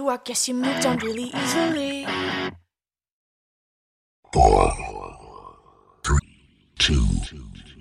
you, I guess you moved on really easily. 4, 3, 2,